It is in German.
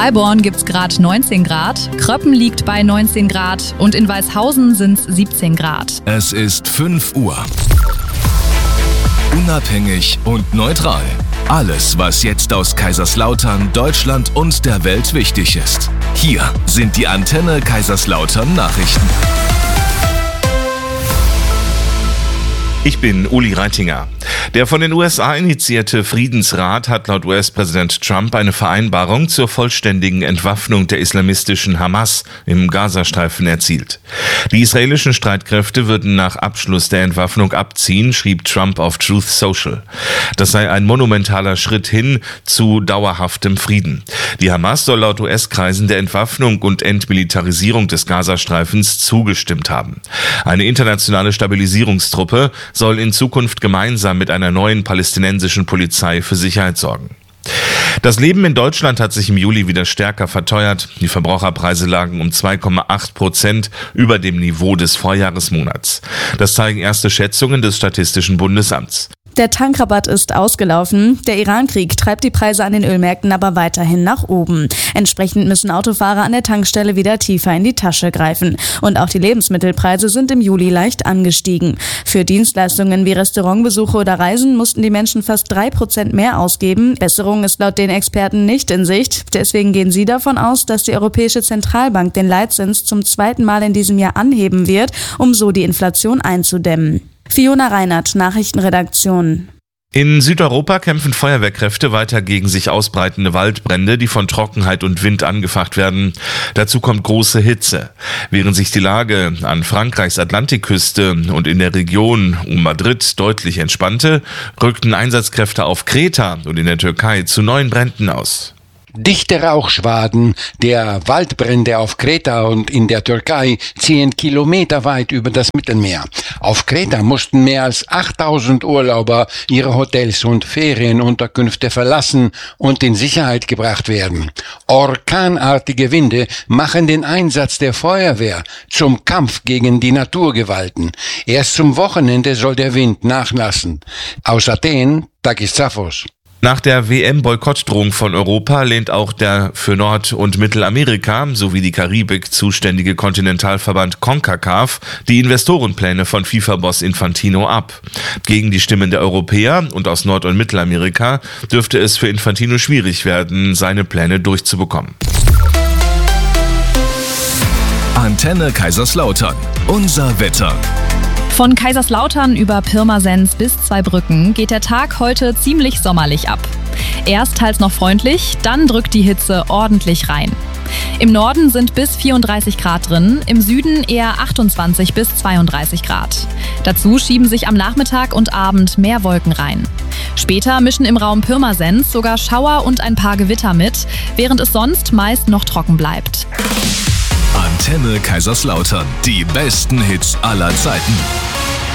Paderborn gibt's gerade 19 Grad, Kröppen liegt bei 19 Grad und in Weißhausen sind's 17 Grad. Es ist 5 Uhr. Unabhängig und neutral. Alles, was jetzt aus Kaiserslautern, Deutschland und der Welt wichtig ist. Hier sind die Antenne Kaiserslautern Nachrichten. Ich bin Uli Reitinger. Der von den USA initiierte Friedensrat hat laut US-Präsident Trump eine Vereinbarung zur vollständigen Entwaffnung der islamistischen Hamas im Gazastreifen erzielt. Die israelischen Streitkräfte würden nach Abschluss der Entwaffnung abziehen, schrieb Trump auf Truth Social. Das sei ein monumentaler Schritt hin zu dauerhaftem Frieden. Die Hamas soll laut US-Kreisen der Entwaffnung und Entmilitarisierung des Gazastreifens zugestimmt haben. Eine internationale Stabilisierungstruppe soll in Zukunft gemeinsam mit einer neuen palästinensischen Polizei für Sicherheit sorgen. Das Leben in Deutschland hat sich im Juli wieder stärker verteuert. Die Verbraucherpreise lagen um 2,8% über dem Niveau des Vorjahresmonats. Das zeigen erste Schätzungen des Statistischen Bundesamts. Der Tankrabatt ist ausgelaufen. Der Iran-Krieg treibt die Preise an den Ölmärkten aber weiterhin nach oben. Entsprechend müssen Autofahrer an der Tankstelle wieder tiefer in die Tasche greifen. Und auch die Lebensmittelpreise sind im Juli leicht angestiegen. Für Dienstleistungen wie Restaurantbesuche oder Reisen mussten die Menschen fast 3% mehr ausgeben. Besserung ist laut den Experten nicht in Sicht. Deswegen gehen sie davon aus, dass die Europäische Zentralbank den Leitzins zum 2. Mal in diesem Jahr anheben wird, um so die Inflation einzudämmen. Fiona Reinert, Nachrichtenredaktion. In Südeuropa kämpfen Feuerwehrkräfte weiter gegen sich ausbreitende Waldbrände, die von Trockenheit und Wind angefacht werden. Dazu kommt große Hitze. Während sich die Lage an Frankreichs Atlantikküste und in der Region um Madrid deutlich entspannte, rückten Einsatzkräfte auf Kreta und in der Türkei zu neuen Bränden aus. Dichte Rauchschwaden der Waldbrände auf Kreta und in der Türkei ziehen kilometerweit über das Mittelmeer. Auf Kreta mussten mehr als 8000 Urlauber ihre Hotels und Ferienunterkünfte verlassen und in Sicherheit gebracht werden. Orkanartige Winde machen den Einsatz der Feuerwehr zum Kampf gegen die Naturgewalten. Erst zum Wochenende soll der Wind nachlassen. Aus Athen, Takis Zaphos. Nach der WM-Boykottdrohung von Europa lehnt auch der für Nord- und Mittelamerika sowie die Karibik zuständige Kontinentalverband CONCACAF die Investorenpläne von FIFA-Boss Infantino ab. Gegen die Stimmen der Europäer und aus Nord- und Mittelamerika dürfte es für Infantino schwierig werden, seine Pläne durchzubekommen. Antenne Kaiserslautern. Unser Wetter. Von Kaiserslautern über Pirmasens bis Zweibrücken geht der Tag heute ziemlich sommerlich ab. Erst teils noch freundlich, dann drückt die Hitze ordentlich rein. Im Norden sind bis 34 Grad drin, im Süden eher 28 bis 32 Grad. Dazu schieben sich am Nachmittag und Abend mehr Wolken rein. Später mischen im Raum Pirmasens sogar Schauer und ein paar Gewitter mit, während es sonst meist noch trocken bleibt. Antenne Kaiserslautern. Die besten Hits aller Zeiten.